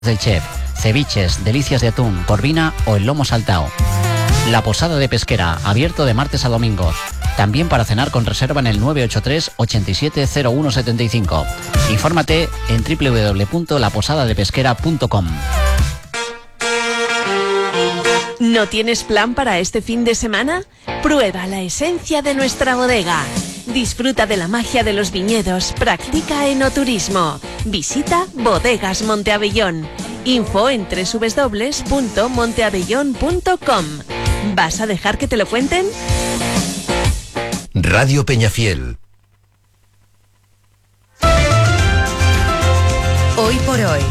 del chef, ceviches, delicias de atún, corvina o el lomo saltao. La Posada de Pesquera, abierto de martes a domingos. También para cenar con reserva en el 983 870175. Infórmate en www.laposadadepesquera.com. ¿No tienes plan para este fin de semana? Prueba la esencia de nuestra bodega. Disfruta de la magia de los viñedos, practica enoturismo. Visita Bodegas Monteabellón. Info en www.monteabellón.com. ¿Vas a dejar que te lo cuenten? Radio Peñafiel. Hoy por hoy,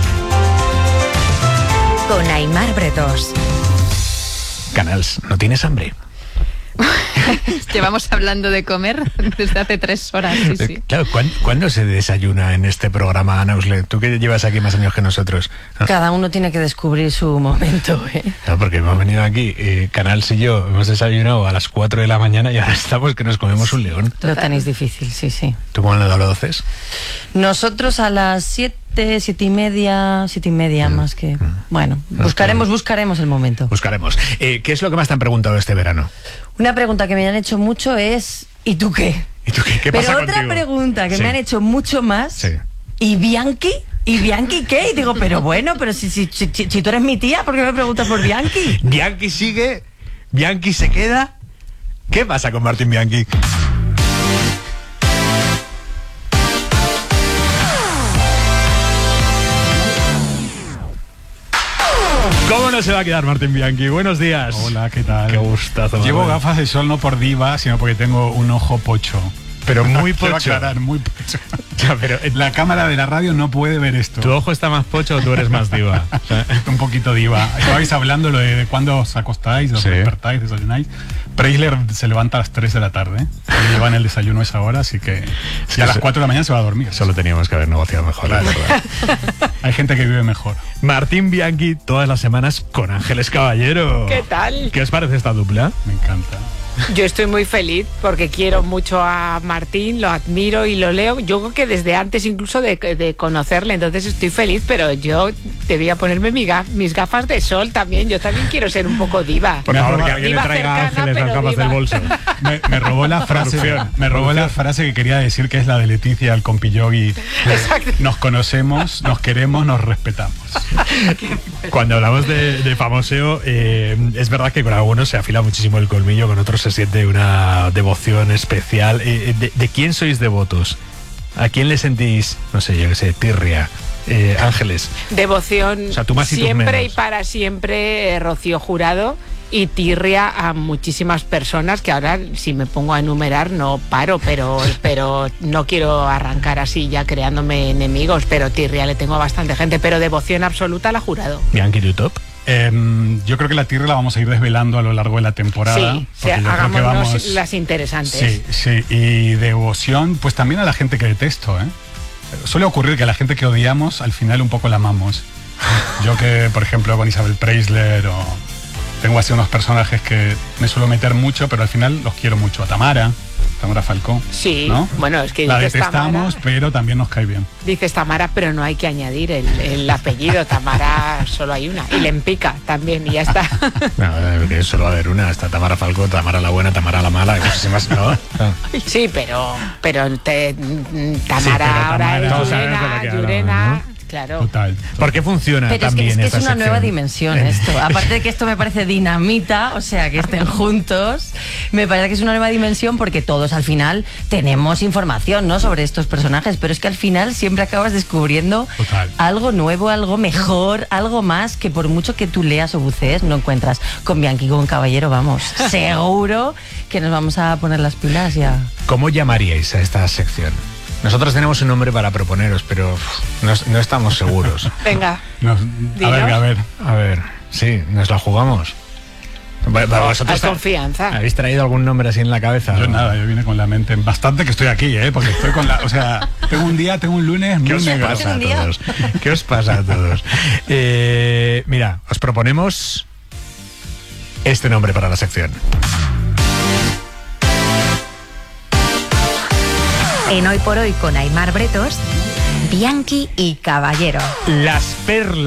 con Aimar Bretos. Canals, ¿no tienes hambre? Llevamos hablando de comer desde hace 3 horas, sí, sí. Claro, ¿cuándo se desayuna en este programa, Ana Usle? Tú que llevas aquí más años que nosotros. Cada uno tiene que descubrir su momento, ¿eh? Claro, porque hemos venido aquí, Canals y yo, hemos desayunado a las 4 de la mañana y ahora estamos que nos comemos un león. Lo tenéis difícil, sí, sí. ¿Tú cuándo lo haces? Nosotros a las 7 y media más que... Bueno, buscaremos el momento. Buscaremos. ¿Qué es lo que más te han preguntado este verano? Una pregunta que me han hecho mucho es ¿y tú qué? ¿Y tú qué? ¿Qué pasa Pero otra contigo? pregunta que Sí. me han hecho mucho más, Sí. ¿y Bianchi? ¿Y Bianchi qué? Y digo, pero bueno, pero si tú eres mi tía, ¿por qué me preguntas por Bianchi? ¿Bianchi sigue? ¿Bianchi se queda? ¿Qué pasa con Martín Bianchi? ¿Cómo no se va a quedar Martín Bianchi? Buenos días. Hola, ¿qué tal? Qué gustazo. Llevo Manuel. gafas de sol no por diva, sino porque tengo un ojo pocho. Pero muy Quiero pocho. aclarar, muy pocho. Ya, pero La cámara de la radio no puede ver esto. ¿tu ojo está más pocho o tú eres más diva? O sea, Un poquito diva. Estabais hablando lo de cuándo os acostáis, os Sí. despertáis, desayunáis. Preisler se levanta a las 3 de la tarde. Le llevan el desayuno a esa hora, así que que a las eso- 4 de la mañana se va a dormir. Solo teníamos que haber negociado mejor. la verdad. Hay gente que vive mejor. Martín Bianchi todas las semanas con Ángeles Caballero. ¿Qué tal? ¿Qué os parece esta dupla? Me encanta. Yo estoy muy feliz porque quiero mucho a Martín, lo admiro y lo leo. Yo creo que desde antes incluso de conocerle, entonces estoy feliz, pero yo debía ponerme mis gafas de sol también. Yo también quiero ser un poco diva. Por favor, que alguien le Diva traiga a cercana, Ángeles las pero gafas diva. del bolso. Me robó la frase. Que quería decir, que es la de Leticia al compillogui. Exacto. Nos conocemos, nos queremos, nos respetamos. Cuando hablamos de famoseo, es verdad que con algunos se afila muchísimo el colmillo, con otros se siente una devoción especial. ¿De quién sois devotos? ¿A quién le sentís, no sé, yo qué sé, tirria? Ángeles. Devoción O sea, tú más y tú siempre menos. y para siempre, Rocío Jurado, y tirria a muchísimas personas que ahora, si me pongo a enumerar, no paro, pero no quiero arrancar así ya creándome enemigos, pero tirria le tengo a bastante gente, pero devoción absoluta a la Jurado. Bianchi, ¿tu top? Yo creo que la tierra la vamos a ir desvelando a lo largo de la temporada. Sí, porque yo creo que hagámonos vamos... las interesantes. Sí. Y devoción, pues también a la gente que detesto, ¿eh? Suele ocurrir que a la gente que odiamos, al final un poco la amamos. Yo que, por ejemplo, con Isabel Preisler o... Tengo así unos personajes que me suelo meter mucho, pero al final los quiero mucho. A Tamara Falcó. Sí, ¿no? bueno, es que La dices detestamos, Tamara, pero también nos cae bien. dices Tamara, pero no hay que añadir el apellido. Tamara solo hay una. Y Lempica también, y ya está. No, que solo va a haber una. Está Tamara Falcó, Tamara la buena, Tamara la mala, y muchísimas, ¿no? Sí, pero Tamara, pero ahora es todos sabemos de la que Llurena, hablamos, claro. Total. ¿Por qué funciona Pero también es que esta es una sección? nueva dimensión esto. Aparte de que esto me parece dinamita, o sea, que estén juntos, me parece que es una nueva dimensión porque todos al final tenemos información, ¿no?, sobre estos personajes, pero es que al final siempre acabas descubriendo Total. algo nuevo, algo mejor, algo más que por mucho que tú leas o bucees no encuentras. Con Bianchi y con Caballero, vamos, seguro que nos vamos a poner las pilas ya. ¿Cómo llamaríais a esta sección? Nosotros tenemos un nombre para proponeros, pero no estamos seguros. Venga, A ver. Sí, nos la jugamos. hay confianza. ¿Habéis traído algún nombre así en la cabeza? Yo nada, yo vine con la mente bastante que estoy aquí, porque estoy con la... O sea, tengo un lunes ¿Qué muy os negro. pasa a todos? ¿Qué os pasa a todos? Mira, os proponemos este nombre para la sección. En Hoy por Hoy con Aimar Bretos, Bianchi y Caballero. Las perlas